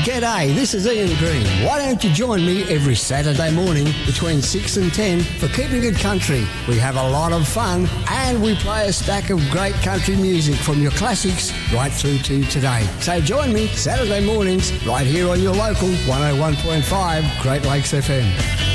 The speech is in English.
G'day, this is Ian Green. Why don't you join me every Saturday morning between 6 and 10 for Keeping It Country? We have a lot of fun and we play a stack of great country music from your classics right through to today. So join me Saturday mornings right here on your local 101.5 Great Lakes FM.